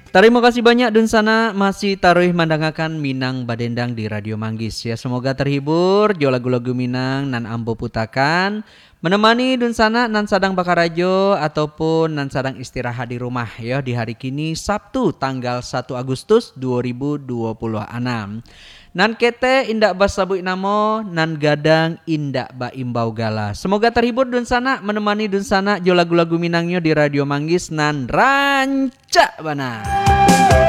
Terima kasih banyak Dun Sana masih taruh mandangakan Minang Badendang di Radio Manggis ya. Semoga terhibur jo lagu-lagu Minang nan ambo putakan menemani Dun Sana nan sadang bakarajo ataupun nan sadang istirahat di rumah ya di hari kini Sabtu tanggal 1 Agustus 2026. Nan kete indak basabu namo nan gadang indak ba imbau gala. Semoga terhibur Dun Sana menemani Dun Sana jo lagu-lagu Minangnya di Radio Manggis nan ranca bana.